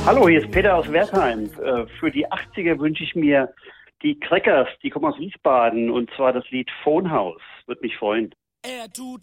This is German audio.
Hallo, hier ist Peter aus Wertheim. Für die 80er wünsche ich mir die Crackers, die kommen aus Wiesbaden, und zwar das Lied Phone House. Würde mich freuen. Er tut